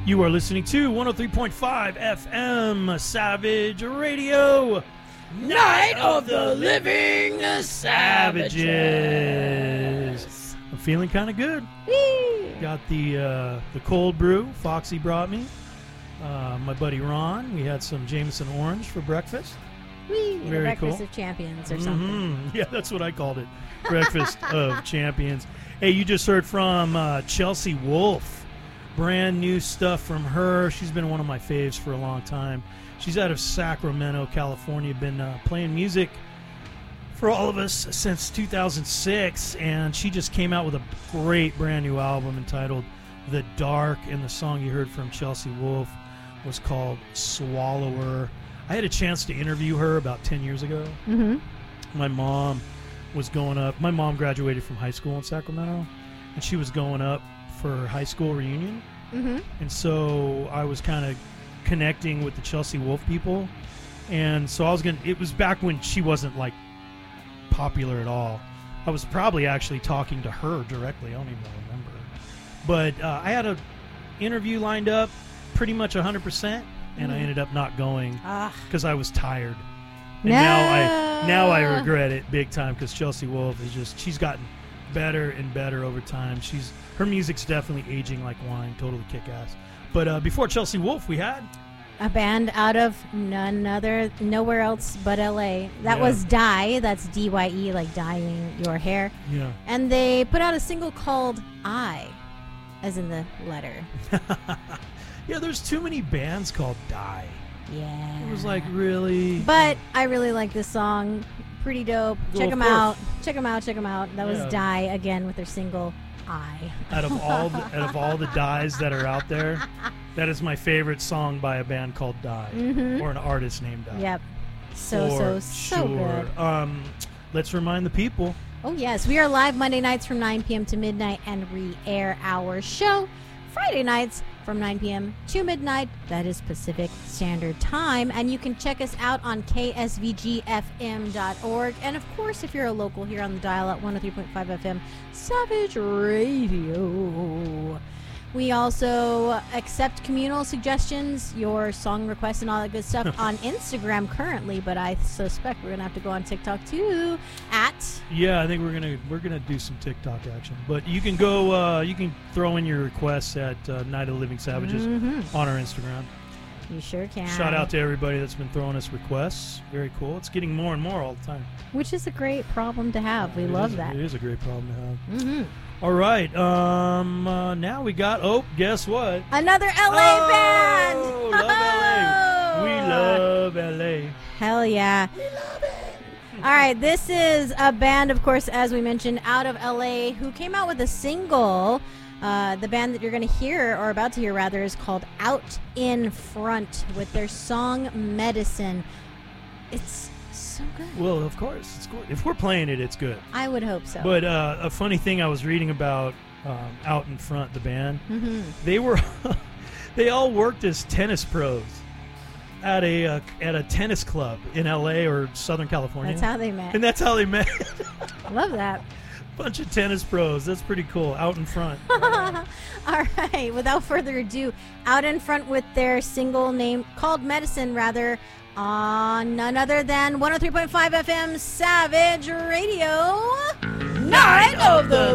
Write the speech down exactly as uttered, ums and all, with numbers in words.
You are listening to one oh three point five F M Savage Radio, Night of the Living Savages. I'm feeling kind of good. Whee! Got the uh, the cold brew Foxy brought me. Uh, my buddy Ron, we had some Jameson Orange for breakfast. Whee! Very Breakfast cool. of Champions or Mhm. something. Yeah, that's what I called it. Breakfast of Champions. Hey, you just heard from uh, Chelsea Wolfe. Brand new stuff from her. She's been one of my faves for a long time. She's out of Sacramento, California. Been uh, playing music for all of us since two thousand six, and she just came out with a great brand new album entitled The Dark, and the song you heard from Chelsea Wolfe was called Swallower. I had a chance to interview her about ten years ago. Mm-hmm. My mom was going up. My mom graduated from high school in Sacramento, and she was going up for her high school reunion. Mm-hmm. And so I was kind of connecting with the Chelsea Wolfe people. And so I was going to, it was back when she wasn't like popular at all. I was probably actually talking to her directly. I don't even remember. But uh, I had a interview lined up pretty much one hundred percent, and Mm. I ended up not going Ah. because I was tired. And No. now I now I regret it big time because Chelsea Wolfe is just, she's gotten better and better over time. She's her music's definitely aging like wine, totally kick ass. But uh, before Chelsea Wolfe, we had A band out of none other, nowhere else but L A. That Yeah. was Dye. That's D Y E, like dyeing your hair. yeah. And they put out a single called I, as in the letter. Yeah, there's too many bands called Die. Yeah. It was like really. But I really like this song. Pretty dope. Well, Check of them course. out. Check them out. Check them out. That Yeah. was Die again with their single I. out of all the, out of all the Dies that are out there, that is my favorite song by a band called Die, Mhm. or an artist named Die. Yep. So, For so, so sure. good. Um, let's remind the people. Oh, yes. We are live Monday nights from nine p.m. to midnight and re-air our show Friday nights from nine p.m. to midnight. That is Pacific Standard Time. And you can check us out on K S V G F M dot org. And, of course, if you're a local here on the dial at one oh three point five F M, Savage Radio. We also accept communal suggestions, your song requests, and all that good stuff on Instagram currently, but I suspect we're going to have to go on TikTok too at... Yeah, I think we're gonna we're gonna do some TikTok action. But you can go, uh, you can throw in your requests at uh, Night of the Living Savages Mhm. on our Instagram. You sure can. Shout out to everybody that's been throwing us requests. Very cool. It's getting more and more all the time. Which is a great problem to have. We It love is- that. It is a great problem to have. hmm All right. Um. Uh, now we got. Oh, guess what? Another L A Oh, band! love L A. We love L A. Hell yeah. All right, this is a band, of course, as we mentioned, out of L A, who came out with a single. Uh, the band that you're going to hear, or about to hear rather, is called Out in Front with their song Medicine. It's so good. Well, of course, it's good. If we're playing it, it's good. I would hope so. But uh, a funny thing I was reading about um, Out in Front, the band, hmm they were they all worked as tennis pros at a uh, at a tennis club in L A or Southern California. That's how they met. and that's how they met. Love that. Bunch of tennis pros. That's pretty cool. Out in front. All right, without further ado, Out in Front with their single name called Medicine, rather, on none other than one oh three point five F M Savage Radio. Night of the